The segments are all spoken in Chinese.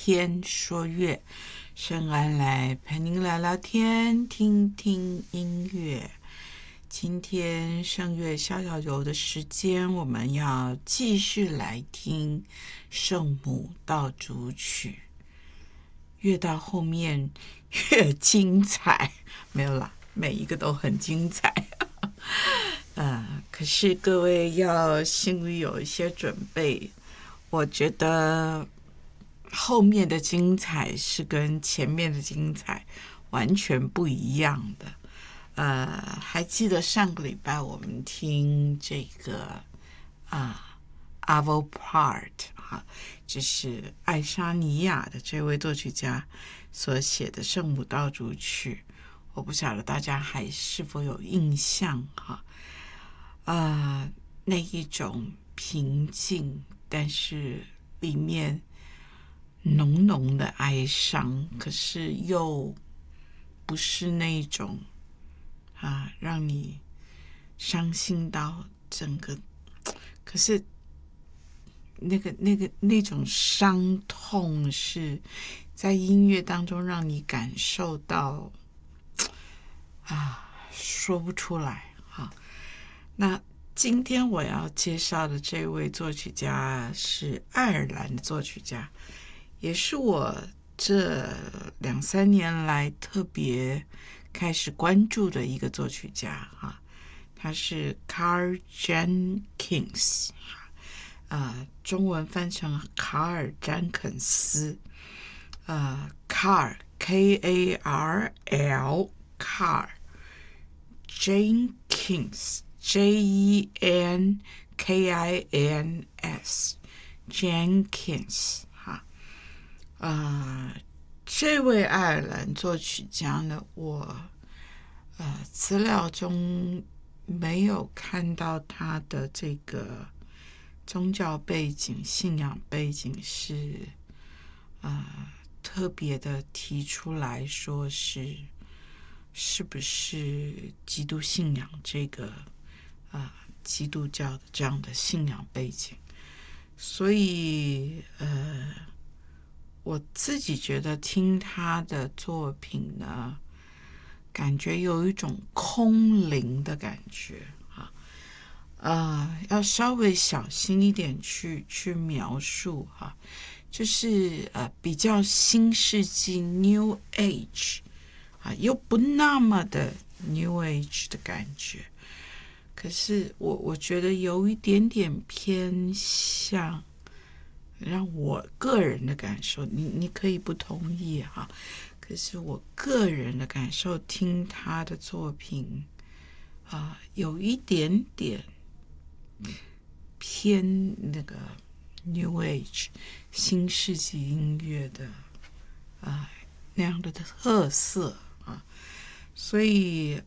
天说乐，圣安来陪您聊聊天，听听音乐。今天圣乐逍遥游的时间，我们要继续来听圣母道主曲，越到后面越精彩，没有啦，每一个都很精彩。可是各位要心里有一些准备，我觉得后面的精彩是跟前面的精彩完全不一样的。还记得上个礼拜我们听这个Arvo Pärt 就是爱沙尼亚的这位作曲家所写的圣母道主曲，我不晓得大家还是否有印象那一种平静，但是里面浓浓的哀伤，可是又不是那种让你伤心到整个，可是那种伤痛是在音乐当中让你感受到说不出来那今天我要介绍的这位作曲家是爱尔兰的作曲家，也是我这2-3年来特别开始关注的一个作曲家他是 Karl Jenkins， 中文翻成卡尔詹肯斯Karl K-A-R-L Karl Jenkins J-E-N-K-I-N-S Jenkins 这位爱尔兰作曲家呢，我资料中没有看到他的这个宗教背景、信仰背景是特别的提出来说是不是基督信仰这个基督教的这样的信仰背景，所以我自己觉得听他的作品呢，感觉有一种空灵的感觉要稍微小心一点去描述就是比较新世纪 New Age又不那么的 New Age 的感觉，可是我觉得有一点点偏向，让我个人的感受，你可以不同意可是我个人的感受，听他的作品有一点点偏那个 New Age 新世纪音乐的那样的特色所以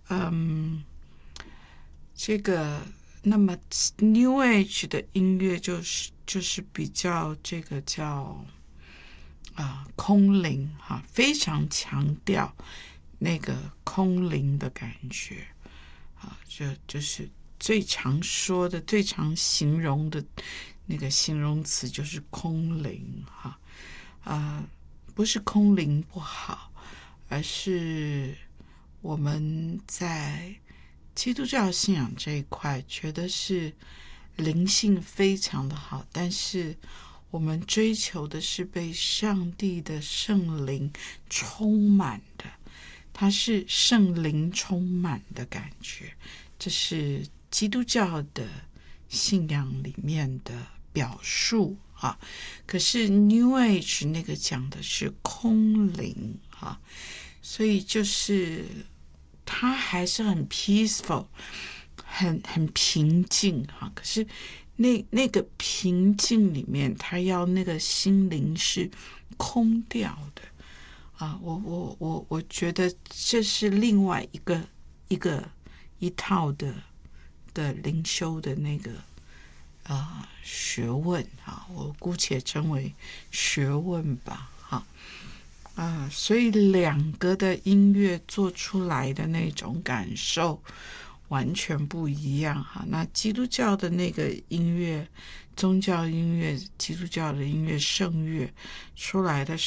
这个那么 New Age 的音乐就是比较这个叫空灵非常强调那个空灵的感觉就是最常说的、最常形容的那个形容词就是空灵不是空灵不好，而是我们在基督教信仰这一块觉得是灵性非常的好，但是我们追求的是被上帝的圣灵充满的，它是圣灵充满的感觉，这是基督教的信仰里面的表述可是 New Age 那个讲的是空灵所以就是它还是很 peaceful， 很平静可是那个平静里面，它要那个心灵是空掉的我觉得这是另外一套的灵修的那个学问我姑且称为学问吧所以两个的音乐做出来的那种感受完全不一样那基督教的那个音乐，宗教音乐，基督教的音乐圣乐出来的